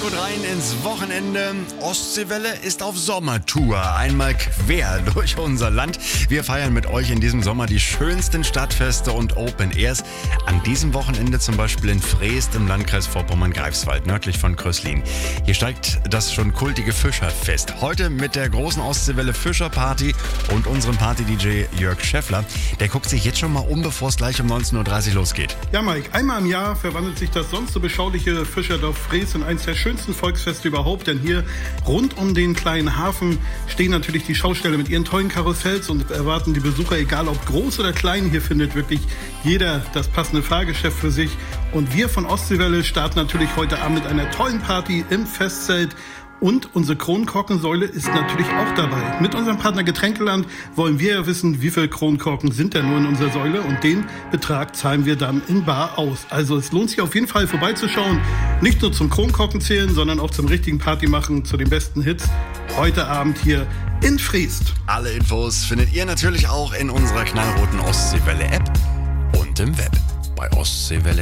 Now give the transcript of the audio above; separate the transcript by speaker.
Speaker 1: gut rein ins Wochenende. Ostseewelle ist auf Sommertour. Einmal quer durch unser Land. Wir feiern mit euch in diesem Sommer die schönsten Stadtfeste und Open Airs. An diesem Wochenende zum Beispiel in Freest im Landkreis Vorpommern-Greifswald, nördlich von Kröslin. Hier steigt das schon kultige Fischerfest. Heute mit der großen Ostseewelle Fischerparty und unserem Party-DJ Jörg Scheffler. Der guckt sich jetzt schon mal um, bevor es gleich um 19.30 Uhr losgeht.
Speaker 2: Ja, Mike, einmal im Jahr verwandelt sich das sonst so beschauliche Fischerdorf Freest in eines der schönsten Volksfeste überhaupt, denn hier rund um den kleinen Hafen stehen natürlich die Schausteller mit ihren tollen Karussells und erwarten die Besucher, egal ob groß oder klein. Hier findet wirklich jeder das passende Fahrgeschäft für sich. Und wir von Ostseewelle starten natürlich heute Abend mit einer tollen Party im Festzelt. Und unsere Kronkorkensäule ist natürlich auch dabei. Mit unserem Partner Getränkeland wollen wir ja wissen, wie viele Kronkorken sind denn nur in unserer Säule. Und den Betrag zahlen wir dann in bar aus. Also es lohnt sich auf jeden Fall vorbeizuschauen. Nicht nur zum Kronkorken zählen, sondern auch zum richtigen Party machen, zu den besten Hits. Heute Abend hier in Freest.
Speaker 1: Alle Infos findet ihr natürlich auch in unserer knallroten Ostseewelle-App und im Web bei ostseewelle.de.